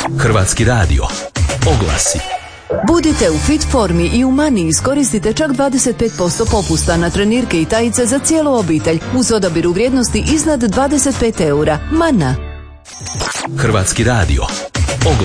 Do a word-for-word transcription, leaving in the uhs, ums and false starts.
Hrvatski radio. Oglasi. Budite u fit formi i u Mani iskoristite čak dvadeset pet posto popusta na trenirke i tajice za cijelu obitelj uz odabir u vrijednosti iznad dvadeset pet eura. Mana. Hrvatski radio.